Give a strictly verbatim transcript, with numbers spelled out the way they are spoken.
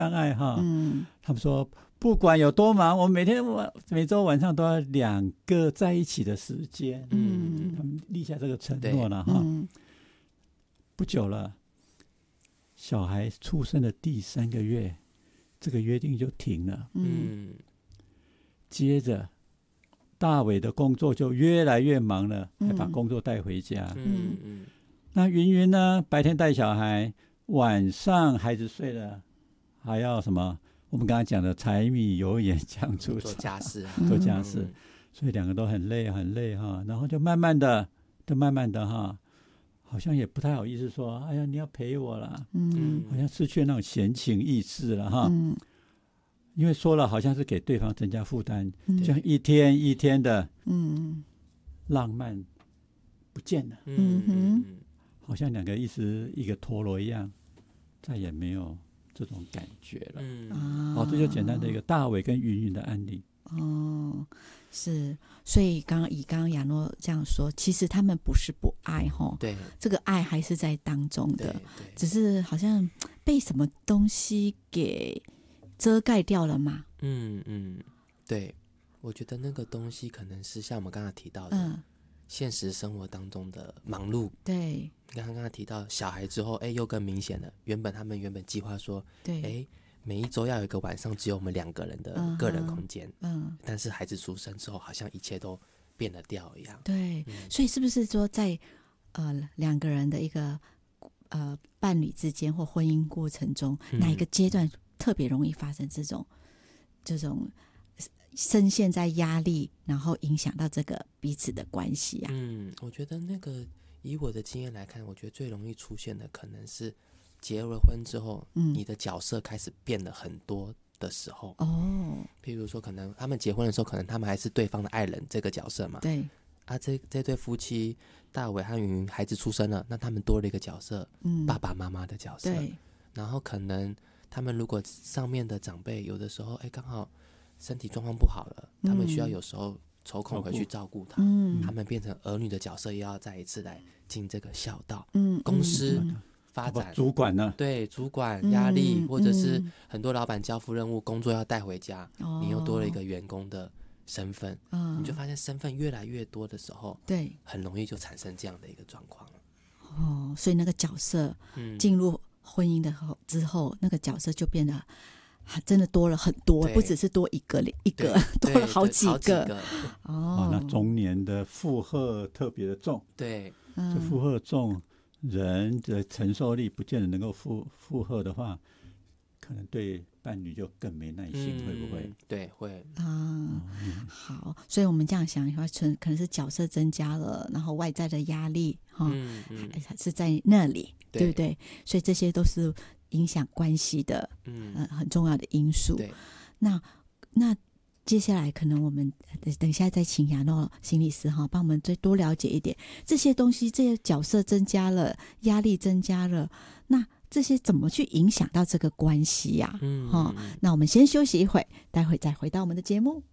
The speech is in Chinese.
爱哈。 嗯， 他们说不管有多忙，我们每天每周晚上都要两个在一起的时间。 嗯， 他们立下这个承诺了哈。 嗯， 不久了，小孩出生的第三个月，这个约定就停了。 嗯， 接着大伟的工作就越来越忙了，还把工作带回家。 嗯嗯那云云呢？白天带小孩，晚上孩子睡了，还要什么？我们刚才讲的柴米油盐酱醋茶， 做家事啊， 做家事， 嗯所以两个都很累很累哈。然后就慢慢的，就慢慢的哈，好像也不太好意思说，哎呀，你要陪我啦， 嗯， 好像失去那种闲情逸致了哈。 嗯， 因为说了好像是给对方增加负担， 嗯这样一天一天的嗯， 浪漫不见了， 嗯哼好像两个一直一个陀螺一样，再也没有这种感觉了。 嗯啊， 好，这就简单的一个大伟跟云云的案例。 哦，是，所以刚刚以刚刚亚诺这样说，其实他们不是不爱哈， 对这个爱还是在当中对的， 对， 只是好像被什么东西给遮盖掉了嘛。 嗯嗯，对，我觉得那个东西可能是像我们刚才提到的， 嗯， 现实生活当中的忙碌。 对刚刚刚才提到小孩之后，哎，又更明显了。原本他们原本计划说， 对， 哎，每一周要有一个晚上只有我们两个人的嗯哼个人空间， 嗯， 但是孩子出生之后，好像一切都变了调一样。 对， 嗯所以是不是说在呃两个人的一个呃伴侣之间或婚姻过程中， 嗯哪一个阶段特别容易发生这种这种深陷在压力，然后影响到这个彼此的关系啊？ 嗯，我觉得那个以我的经验来看，我觉得最容易出现的可能是结了婚之后， 嗯你的角色开始变得很多的时候。 哦， 譬如说，可能他们结婚的时候，可能他们还是对方的爱人这个角色嘛。 对， 啊，这这对夫妻大伟和云云孩子出生了，那他们多了一个角色， 嗯， 爸爸妈妈的角色。 对， 然后可能他们如果上面的长辈有的时候，哎，刚好身体状况不好了，他们需要有时候抽空回去照顾他。 嗯他们变成儿女的角色，又要再一次来尽这个孝道。 嗯， 公司嗯发展， 主管呢？ 对主管压力， 嗯或者是嗯很多老板交付任务，工作要带回家， 哦你又多了一个员工的身份， 嗯你就发现身份越来越多的时候， 对很容易就产生这样的一个状况了。 哦，所以那个角色嗯， 进入婚姻的后之后，那个角色就变得啊真的多了很多， 对不只是多一个一对个，多对了好几对好几个个， 哦哦， 那中年的负荷特别的重， 对， 这嗯负荷重，人的承受力不见得能够负负荷的话，可能对伴侣就更没耐心，会不会嗯？对，会， 啊，好，所以我们这样想的话，可可能是角色增加了，然后外在的压力哈、 嗯嗯还是在那里，对对不对？所以这些都是影响关系的嗯， 呃很重要的因素。 对， 那那接下来可能我们呃等一下再请亚诺心理师哈，帮我们再多了解一点这些东西，这些角色增加了，压力增加了，那这些怎么去影响到这个关系呀、 嗯哈、 嗯那我们先休息一会，待会再回到我们的节目。